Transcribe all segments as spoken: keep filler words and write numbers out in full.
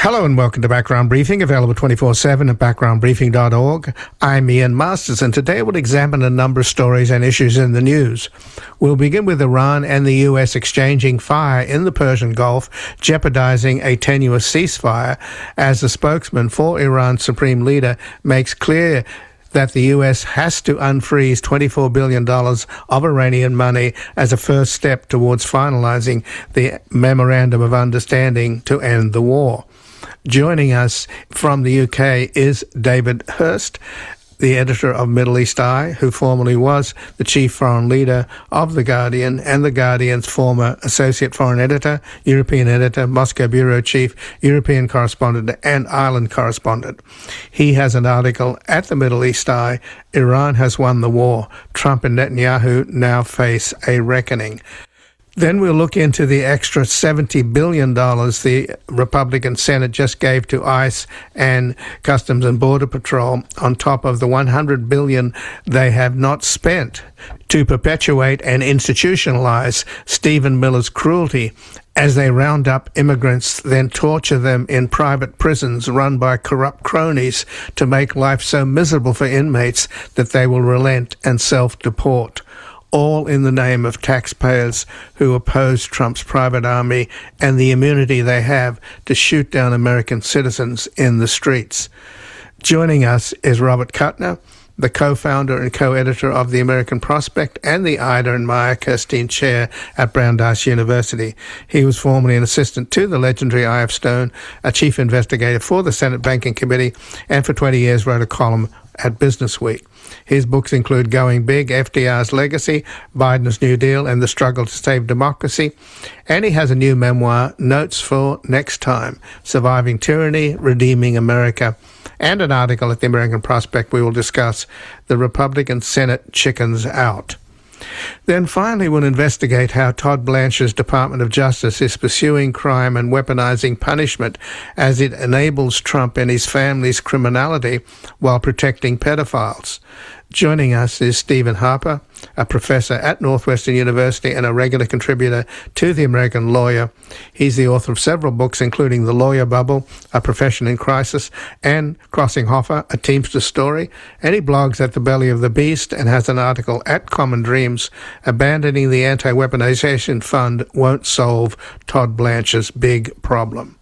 Hello and welcome to Background Briefing, available twenty-four seven at background briefing dot org. I'm Ian Masters, and today we'll examine a number of stories and issues in the news. We'll begin with Iran and the U S exchanging fire in the Persian Gulf, jeopardizing a tenuous ceasefire, as the spokesman for Iran's supreme leader makes clear that the U S has to unfreeze twenty-four billion dollars of Iranian money as a first step towards finalizing the Memorandum of Understanding to end the war. Joining us from the U K is David Hurst, the editor of Middle East Eye, who formerly was the chief foreign leader of The Guardian and The Guardian's former associate foreign editor, European editor, Moscow bureau chief, European correspondent, and Ireland correspondent. He has an article at the Middle East Eye, Iran has won the war. Trump and Netanyahu now face a reckoning. Then we'll look into the extra seventy billion dollars the Republican Senate just gave to ICE and Customs and Border Patrol on top of the one hundred billion dollars they have not spent to perpetuate and institutionalize Stephen Miller's cruelty as they round up immigrants, then torture them in private prisons run by corrupt cronies to make life so miserable for inmates that they will relent and self-deport. All in the name of taxpayers who oppose Trump's private army and the immunity they have to shoot down American citizens in the streets. Joining us is Robert Kuttner, the co-founder and co-editor of The American Prospect and the Ida and Maya Kirstein Chair at Brandeis University. He was formerly an assistant to the legendary I F Stone, a chief investigator for the Senate Banking Committee, and for twenty years wrote a column at Business Week. His books include Going Big, F D R's Legacy, Biden's New Deal, and The Struggle to Save Democracy. And he has a new memoir, Notes for Next Time, Surviving Tyranny, Redeeming America, and an article at the American Prospect we will discuss, The Republican Senate Chickens Out. Then finally we'll investigate how Todd Blanche's Department of Justice is pursuing crime and weaponizing punishment as it enables Trump and his family's criminality while protecting pedophiles. Joining us is Stephen Harper, a professor at Northwestern University and a regular contributor to The American Lawyer. He's the author of several books, including The Lawyer Bubble, A Profession in Crisis, and Crossing Hoffa, A Teamster Story. And he blogs at The Belly of the Beast and has an article at Common Dreams, Abandoning the Anti-Weaponization Fund Won't Solve Todd Blanche's Big Problem.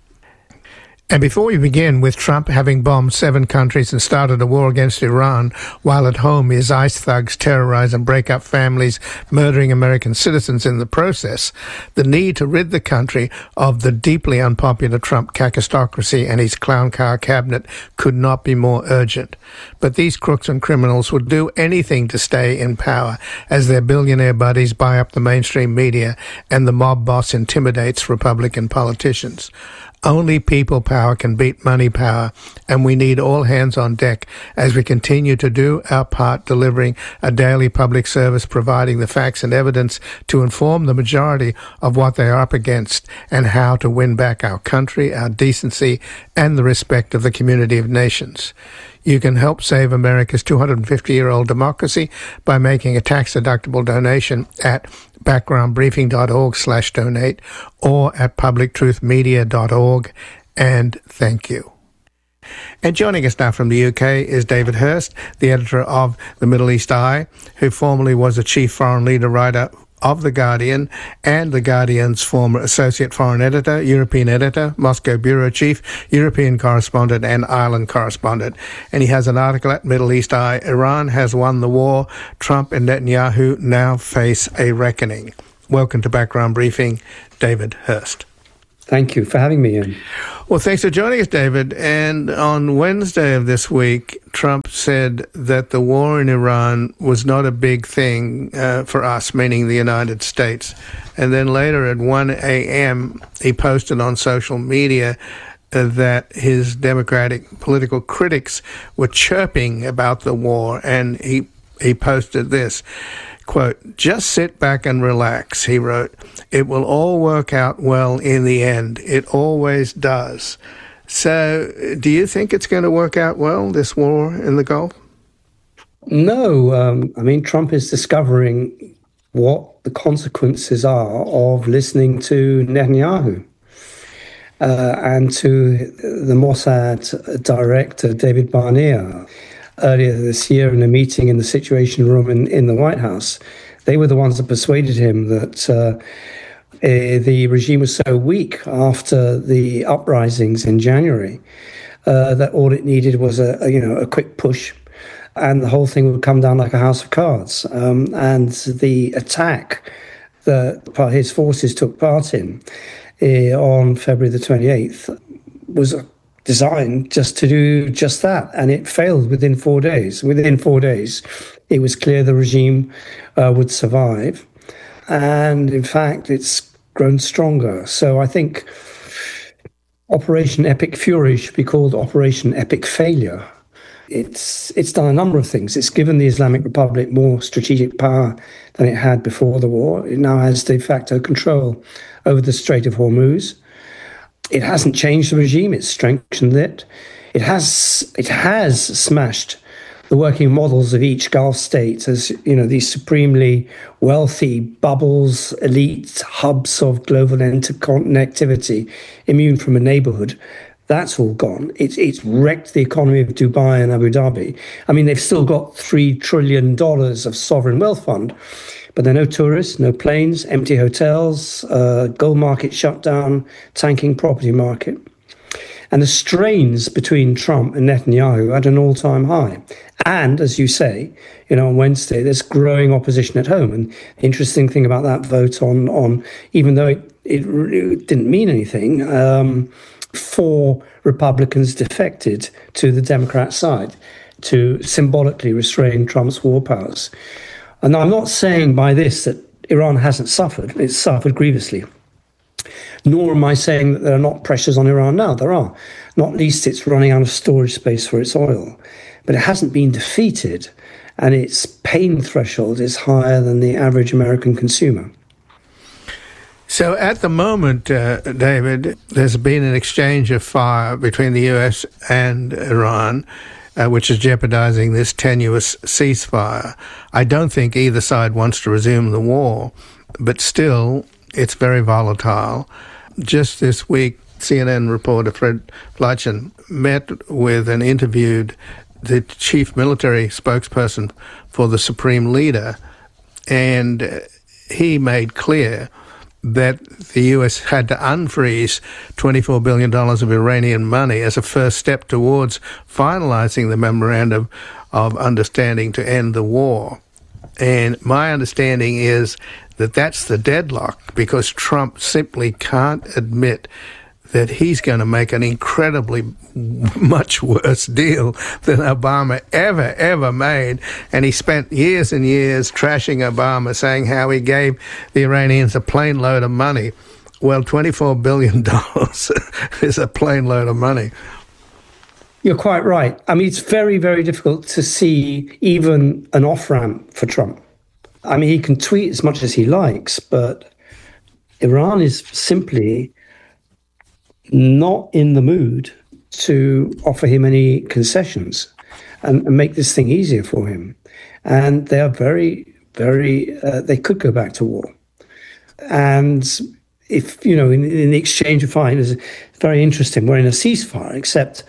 And before we begin with Trump having bombed seven countries and started a war against Iran, while at home his ICE thugs terrorize and break up families, murdering American citizens in the process, the need to rid the country of the deeply unpopular Trump cacistocracy and his clown car cabinet could not be more urgent. But these crooks and criminals would do anything to stay in power as their billionaire buddies buy up the mainstream media and the mob boss intimidates Republican politicians. Only people power can beat money power, and we need all hands on deck as we continue to do our part, delivering a daily public service, providing the facts and evidence to inform the majority of what they are up against and how to win back our country, our decency, and the respect of the community of nations. You can help save America's two hundred fifty-year-old democracy by making a tax-deductible donation at background briefing dot org slash donate or at public truth media dot org. And thank you. And joining us now from the U K is David Hurst, the editor of The Middle East Eye, who formerly was a chief foreign leader writer of The Guardian and The Guardian's former associate foreign editor, European editor, Moscow bureau chief, European correspondent, and Ireland correspondent. And he has an article at Middle East Eye, Iran has won the war. Trump and Netanyahu now face a reckoning. Welcome to Background Briefing, David Hurst. Thank you for having me, Ian. Well, thanks for joining us, David. And on Wednesday of this week, Trump said that the war in Iran was not a big thing uh, for us, meaning the United States. And then later at one a.m., he posted on social media uh, that his Democratic political critics were chirping about the war. And he, he posted this. Quote, just sit back and relax, he wrote. It will all work out well in the end. It always does. So do you think it's going to work out well, this war in the Gulf? No. Um, I mean, Trump is discovering what the consequences are of listening to Netanyahu. uh, and to the Mossad director, David Barnea, earlier this year in a meeting in the Situation Room in, in the White House. They were the ones that persuaded him that uh, uh, the regime was so weak after the uprisings in January uh, that all it needed was a, a you know a quick push, and the whole thing would come down like a house of cards. Um, and the attack that his forces took part in uh, on February the twenty-eighth was designed just to do just that, and it failed within four days. Within four days, it was clear the regime uh, would survive, and in fact, it's grown stronger. So I think Operation Epic Fury should be called Operation Epic Failure. It's it's done a number of things. It's given the Islamic Republic more strategic power than it had before the war. It now has de facto control over the Strait of Hormuz. It hasn't changed the regime, it's strengthened it. It has it has smashed the working models of each Gulf state as, you know, these supremely wealthy bubbles, elite hubs of global interconnectivity, immune from a neighborhood. That's all gone. It's it's wrecked the economy of Dubai and Abu Dhabi. I mean, they've still got three trillion dollars of sovereign wealth fund, but there are no tourists, no planes, empty hotels, uh, gold market shut down, tanking property market. And the strains between Trump and Netanyahu are at an all-time high. And, as you say, you know, on Wednesday, there's growing opposition at home. And the interesting thing about that vote on, on even though it, it really didn't mean anything, um, four Republicans defected to the Democrat side to symbolically restrain Trump's war powers. And I'm not saying by this that Iran hasn't suffered. It's suffered grievously. Nor am I saying that there are not pressures on Iran now. There are. Not least it's running out of storage space for its oil. But it hasn't been defeated, and its pain threshold is higher than the average American consumer. So at the moment, uh, David, there's been an exchange of fire between the U S and Iran, uh, which is jeopardizing this tenuous ceasefire. I don't think either side wants to resume the war, but still, it's very volatile. Just this week, C N N reporter Fred Fleitchen met with and interviewed the chief military spokesperson for the supreme leader, and he made clear that the U S had to unfreeze twenty-four billion dollars of Iranian money as a first step towards finalizing the memorandum of understanding to end the war. And my understanding is that that's the deadlock, because Trump simply can't admit that he's going to make an incredibly much worse deal than Obama ever, ever made. And he spent years and years trashing Obama, saying how he gave the Iranians a plane load of money. Well, twenty-four billion dollars is a plane load of money. You're quite right. I mean, it's very, very difficult to see even an off-ramp for Trump. I mean, he can tweet as much as he likes, but Iran is simply not in the mood to offer him any concessions and, and make this thing easier for him. And they are very, very, uh, they could go back to war. And if, you know, in, in the exchange of fire, it's very interesting. We're in a ceasefire, except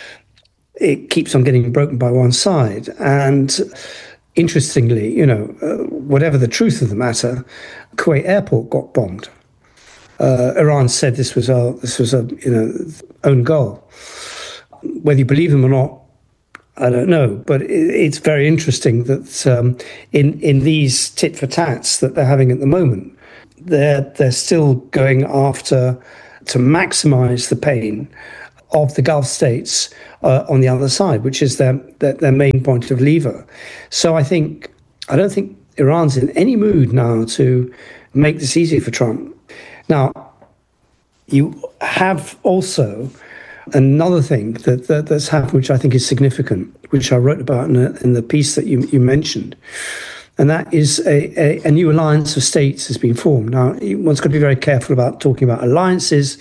it keeps on getting broken by one side. And interestingly, you know, uh, whatever the truth of the matter, Kuwait airport got bombed. Uh, Iran said this was a this was a you know own goal. Whether you believe them or not, I don't know. But it, it's very interesting that um, in in these tit for tats that they're having at the moment, they're they're still going after to maximise the pain of the Gulf states uh, on the other side, which is their, their their main point of lever. So I think I don't think Iran's in any mood now to make this easy for Trump. Now, you have also another thing that, that that's happened, which I think is significant, which I wrote about in, a, in the piece that you, you mentioned, and that is a, a, a new alliance of states has been formed. Now, one's got to be very careful about talking about alliances,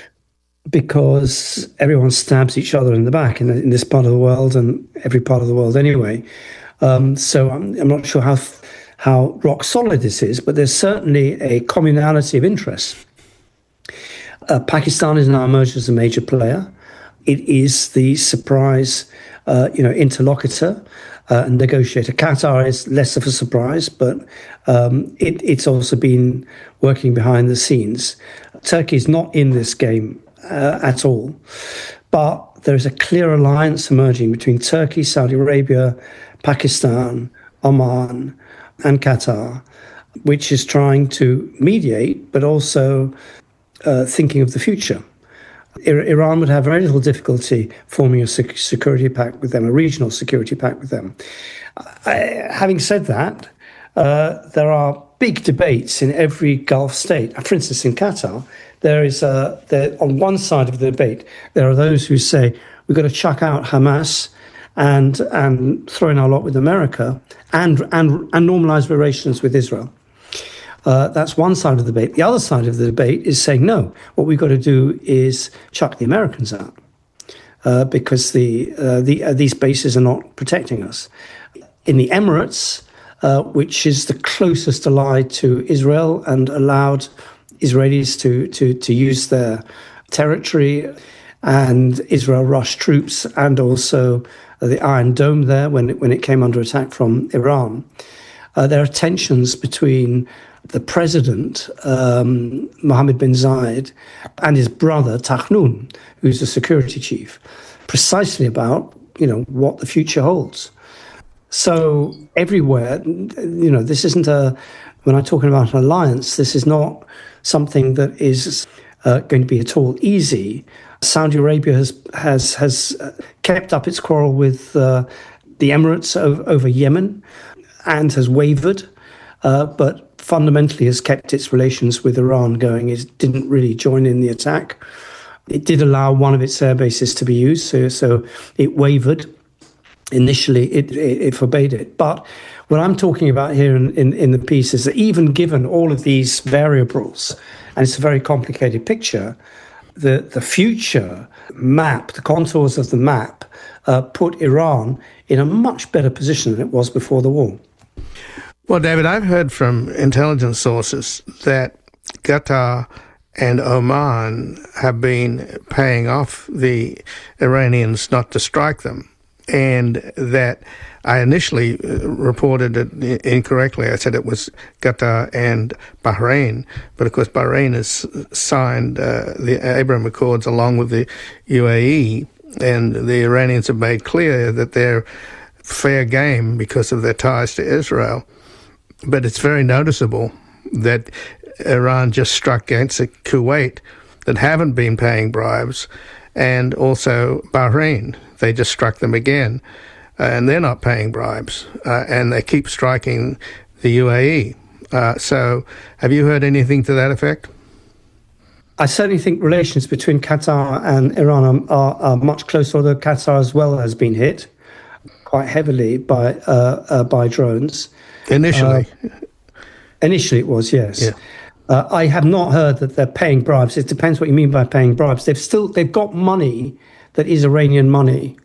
because everyone stabs each other in the back in, in this part of the world, and every part of the world anyway. Um, so I'm, I'm not sure how how rock solid this is, but there's certainly a communality of interest. Uh, Pakistan is now emerged as a major player. It is the surprise, uh, you know, interlocutor uh, and negotiator. Qatar is less of a surprise, but um, it, it's also been working behind the scenes. Turkey is not in this game uh, at all, but there is a clear alliance emerging between Turkey, Saudi Arabia, Pakistan, Oman, and Qatar, which is trying to mediate, but also uh, thinking of the future. Iran would have very little difficulty forming a security pact with them, a regional security pact with them. I, having said that, uh, there are big debates in every Gulf state. For instance, in Qatar, there is a, there, on one side of the debate, there are those who say we've got to chuck out Hamas and and throw in our lot with America and and and normalise relations with Israel. Uh, that's one side of the debate. The other side of the debate is saying, no, what we've got to do is chuck the Americans out uh, because the, uh, the uh, these bases are not protecting us. In the Emirates, uh, which is the closest ally to Israel and allowed Israelis to, to, to use their territory, and Israel rushed troops and also the Iron Dome there when it, when it came under attack from Iran. Uh, there are tensions between the president, um, Mohammed bin Zayed, and his brother, Takhnun, who's the security chief, precisely about, you know, what the future holds. So everywhere, you know, this isn't a, when I'm talking about an alliance, this is not something that is uh, going to be at all easy. Saudi Arabia has has has kept up its quarrel with uh, the Emirates over, over Yemen and has wavered, uh, but fundamentally has kept its relations with Iran going. It didn't really join in the attack. It did allow one of its air bases to be used, so, so it wavered. Initially, it, it, it forbade it. But what I'm talking about here in, in, in the piece is that even given all of these variables, and it's a very complicated picture, the, the future map, the contours of the map, uh, put Iran in a much better position than it was before the war. Well, David, I've heard from intelligence sources that Qatar and Oman have been paying off the Iranians not to strike them, and that I initially reported it incorrectly. I said it was Qatar and Bahrain, but of course Bahrain has signed uh, the Abraham Accords along with the U A E, and the Iranians have made clear that they're fair game because of their ties to Israel. But it's very noticeable that Iran just struck against Kuwait that haven't been paying bribes, and also Bahrain. They just struck them again, uh, and they're not paying bribes, uh, and they keep striking the U A E. Uh, so have you heard anything to that effect? I certainly think relations between Qatar and Iran are, are much closer, although Qatar as well has been hit quite heavily by uh, uh, by drones. Initially. Uh, initially it was, yes. Yeah. Uh, I have not heard that they're paying bribes. It depends what you mean by paying bribes. They've still, they've got money that is Iranian money.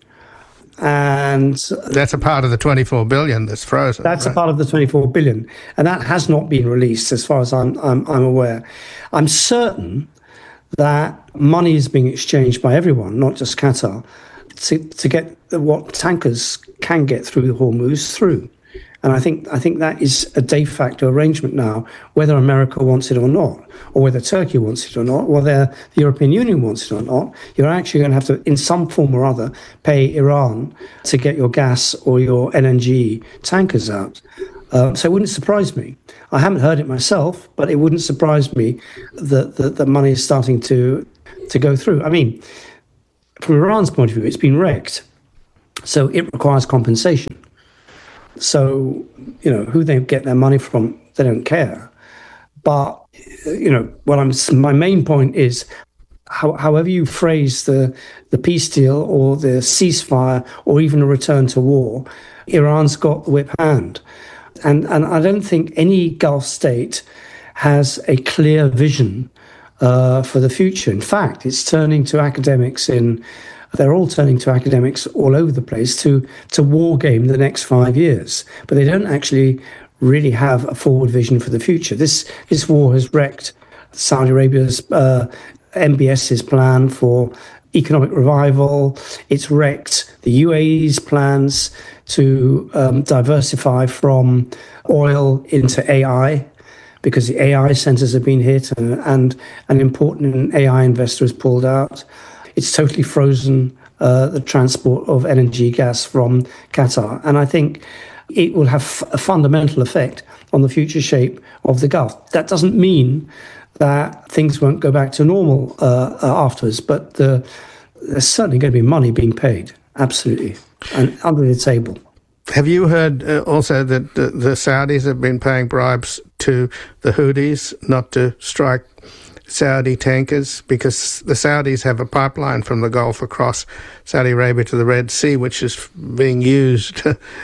And that's a part of the twenty-four billion that's frozen. That's right? a part of the twenty-four billion. And that has not been released as far as I'm, I'm, I'm aware. I'm certain that money is being exchanged by everyone, not just Qatar, to, to get what tankers can get through the Hormuz through. And I think I think that is a de facto arrangement now, whether America wants it or not, or whether Turkey wants it or not, or whether the European Union wants it or not. You're actually going to have to, in some form or other, pay Iran to get your gas or your L N G tankers out. Uh, so it wouldn't surprise me. I haven't heard it myself, but it wouldn't surprise me that the, the money is starting to to go through. I mean, from Iran's point of view, it's been wrecked, so it requires compensation. So, you know, who they get their money from, they don't care. But, you know, what I'm, my main point is, how, however you phrase the, the peace deal or the ceasefire or even a return to war, Iran's got the whip hand. And, and I don't think any Gulf state has a clear vision uh, for the future. In fact, it's turning to academics in... They're all turning to academics all over the place to, to war game the next five years. But they don't actually really have a forward vision for the future. This this war has wrecked Saudi Arabia's uh, MBS's plan for economic revival. It's wrecked the U A E's plans to um, diversify from oil into A I, because the A I centers have been hit and, and an important A I investor has pulled out. It's totally frozen uh, the transport of L N G gas from Qatar. And I think it will have a fundamental effect on the future shape of the Gulf. That doesn't mean that things won't go back to normal uh, uh, afterwards, but the, there's certainly going to be money being paid, absolutely, and under the table. Have you heard uh, also that the, the Saudis have been paying bribes to the Houthis not to strike Saudi tankers, because the Saudis have a pipeline from the Gulf across Saudi Arabia to the Red Sea, which is being used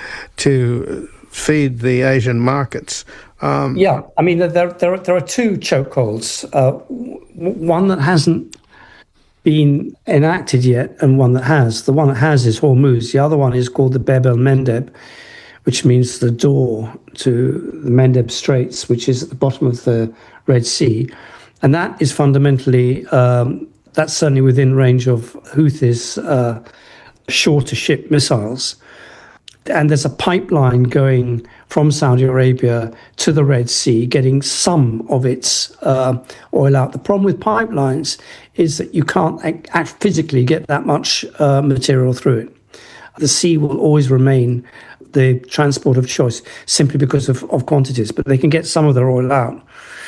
to feed the Asian markets? Um, yeah, I mean, there, there, there are two chokeholds, uh, one that hasn't been enacted yet and one that has. The one that has is Hormuz. The other one is called the Bab el-Mandeb, which means the door to the Mandeb Straits, which is at the bottom of the Red Sea. And that is fundamentally, um, that's certainly within range of Houthis' uh, shore-to-ship missiles. And there's a pipeline going from Saudi Arabia to the Red Sea, getting some of its uh, oil out. The problem with pipelines is that you can't act, act physically get that much uh, material through it. The sea will always remain the transport of choice simply because of, of quantities, but they can get some of their oil out.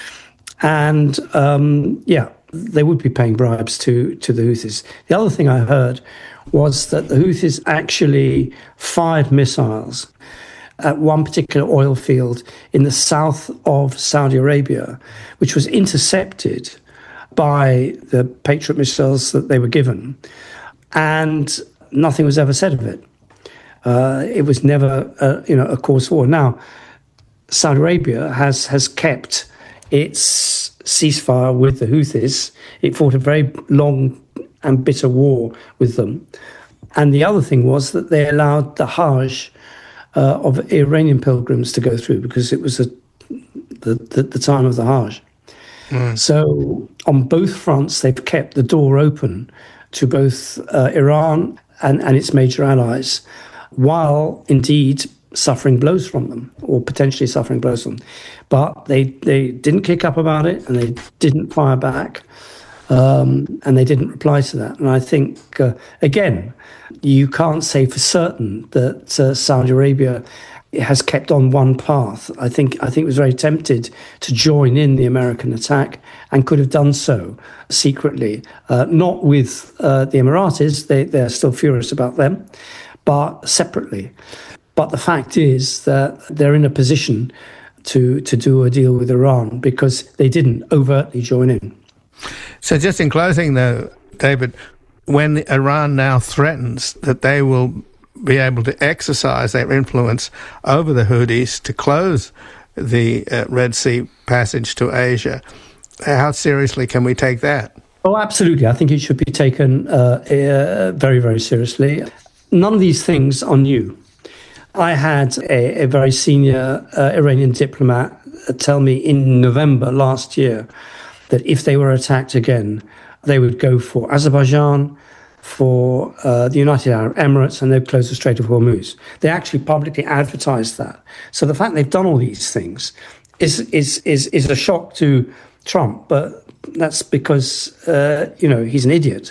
And um, yeah, they would be paying bribes to, to the Houthis. The other thing I heard was that the Houthis actually fired missiles at one particular oil field in the south of Saudi Arabia, which was intercepted by the Patriot missiles that they were given, and nothing was ever said of it. Uh, it was never, uh, you know, a cause for war. Now, Saudi Arabia has has kept its ceasefire with the Houthis. It fought a very long and bitter war with them. And the other thing was that they allowed the Hajj uh, of Iranian pilgrims to go through, because it was a, the, the, the time of the Hajj. Mm. So on both fronts, they've kept the door open to both uh, Iran and, and its major allies, while indeed suffering blows from them, or potentially suffering blows from them. But they, they didn't kick up about it, and they didn't fire back. Um, and they didn't reply to that. And I think, uh, again, you can't say for certain that uh, Saudi Arabia has kept on one path. I think I think it was very tempted to join in the American attack, and could have done so secretly, uh, not with uh, the Emiratis. They, they're still furious about them, but separately. But the fact is that they're in a position to, to do a deal with Iran, because they didn't overtly join in. So just in closing, though, David, when Iran now threatens that they will be able to exercise their influence over the Houthis to close the uh, Red Sea passage to Asia, how seriously can we take that? Oh, absolutely. I think it should be taken uh, uh, very, very seriously. None of these things are new. I had a, a very senior uh, Iranian diplomat tell me in November last year that if they were attacked again, they would go for Azerbaijan, for uh, the United Arab Emirates, and they'd close the Strait of Hormuz. They actually publicly advertised that. So the fact they've done all these things is is is, is a shock to Trump, but that's because, uh, you know, he's an idiot.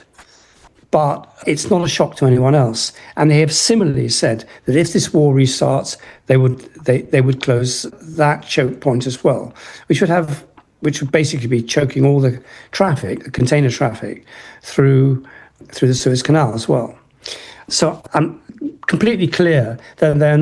But it's not a shock to anyone else. And they have similarly said that if this war restarts, they would they, they would close that choke point as well, which would have which would basically be choking all the traffic, the container traffic, through through the Suez Canal as well. So I'm completely clear that they're